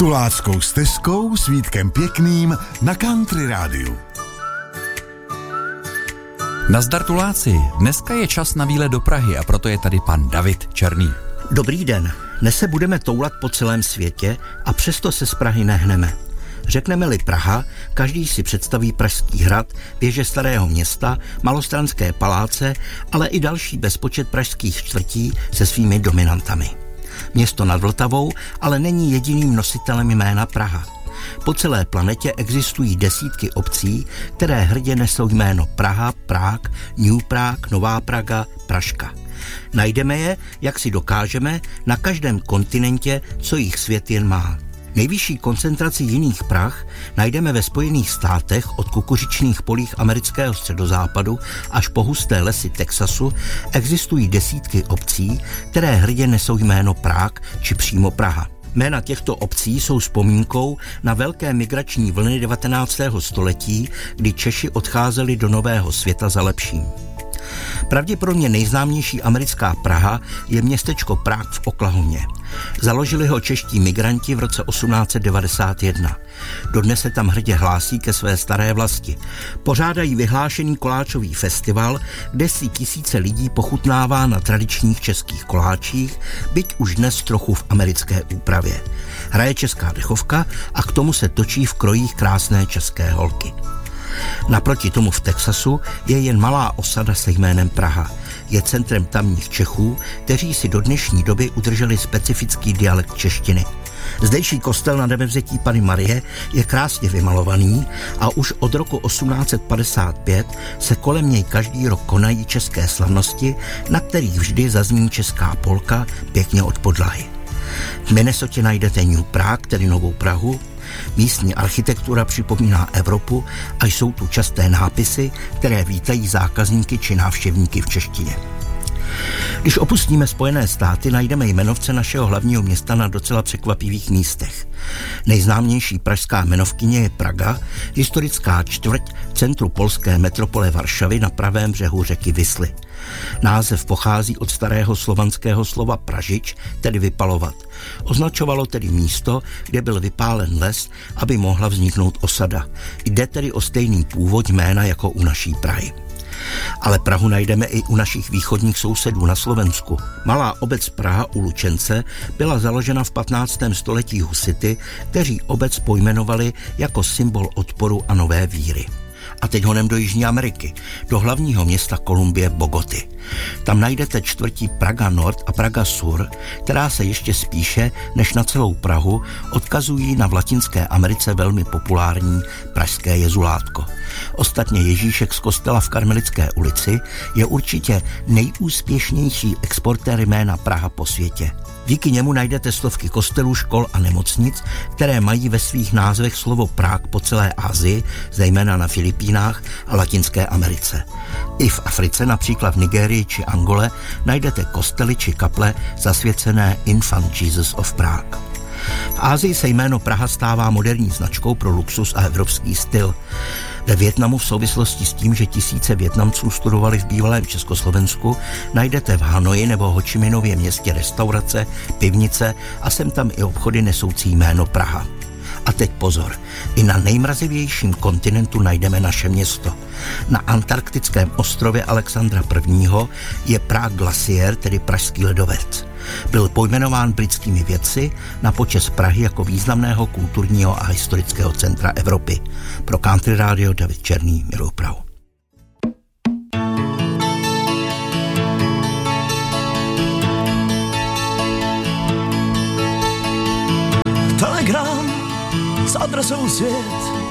Tuláckou stezkou s Vítkem Pěkným na Country Rádiu. Nazdar Tuláci, dneska je čas na výlet do Prahy a proto je tady pan David Černý. Dobrý den, dnes se budeme toulat po celém světě a přesto se z Prahy nehneme. Řekneme-li Praha, každý si představí Pražský hrad, věže Starého Města, Malostranské paláce, ale i další bezpočet pražských čtvrtí se svými dominantami. Město nad Vltavou ale není jediným nositelem jména Praha. Po celé planetě existují desítky obcí, které hrdě nesou jméno Praha, Prák, New Prague, Nová Praga, Pražka. Najdeme je, jak si dokážeme, na každém kontinentě, co jich svět jen má. Nejvyšší koncentraci jiných Prah najdeme ve Spojených státech od kukuřičných polích amerického středozápadu až po husté lesy Texasu. Existují desítky obcí, které hrdě nesou jméno Prák či přímo Praha. Jména těchto obcí jsou vzpomínkou na velké migrační vlny 19. století, kdy Češi odcházeli do Nového světa za lepším. Pravděpodobně nejznámější americká Praha je městečko Prague v Oklahomě. Založili ho čeští migranti v roce 1891. Dodnes se tam hrdě hlásí ke své staré vlasti. Pořádají vyhlášený koláčový festival, kde si tisíce lidí pochutnává na tradičních českých koláčích, byť už dnes trochu v americké úpravě. Hraje česká dechovka a k tomu se točí v krojích krásné české holky. Naproti tomu v Texasu je jen malá osada se jménem Praha. Je centrem tamních Čechů, kteří si do dnešní doby udrželi specifický dialekt češtiny. Zdejší kostel na Nebevzetí Panny Marie je krásně vymalovaný a už od roku 1855 se kolem něj každý rok konají české slavnosti, na kterých vždy zazní česká polka pěkně od podlahy. V Minnesotě najdete New Prague, tedy Novou Prahu. Místní architektura připomíná Evropu a jsou tu časté nápisy, které vítají zákazníky či návštěvníky v češtině. Když opustíme Spojené státy, najdeme jmenovce našeho hlavního města na docela překvapivých místech. Nejznámější pražská jmenovkyně je Praga, historická čtvrť v centru polské metropole Varšavy na pravém břehu řeky Visly. Název pochází od starého slovanského slova pražič, tedy vypalovat. Označovalo tedy místo, kde byl vypálen les, aby mohla vzniknout osada. Jde tedy o stejný původ jména jako u naší Prahy. Ale Prahu najdeme i u našich východních sousedů na Slovensku. Malá obec Praha u Lučence byla založena v 15. století husity, kteří obec pojmenovali jako symbol odporu a nové víry. A teď honem do Jižní Ameriky, do hlavního města Kolumbie Bogoty. Tam najdete čtvrtí Praga Nord a Praga Sur, která se ještě spíše než na celou Prahu odkazují na v Latinské Americe velmi populární pražské jezulátko. Ostatně Ježíšek z kostela v Karmelické ulici je určitě nejúspěšnější exportér jména Praha po světě. Díky němu najdete stovky kostelů, škol a nemocnic, které mají ve svých názvech slovo Prague po celé Asii, zejména na Filipínách a Latinské Americe. I v Africe, například v Nigérii či Angole, najdete kostely či kaple zasvěcené Infant Jesus of Prague. V Asii se jméno Praha stává moderní značkou pro luxus a evropský styl. Ve Vietnamu v souvislosti s tím, že tisíce Vietnamců studovali v bývalém Československu, najdete v Hanoji nebo Hočiminově městě restaurace, pivnice a sem tam i obchody nesoucí jméno Praha. A teď pozor, i na nejmrazivějším kontinentu najdeme naše město. Na antarktickém ostrově Alexandra I. je Prague Glacier, tedy pražský ledovec. Byl pojmenován britskými vědci na počest Prahy jako významného kulturního a historického centra Evropy. Pro Country Radio David Černý, miluji Prahu. Telegram s adresou svět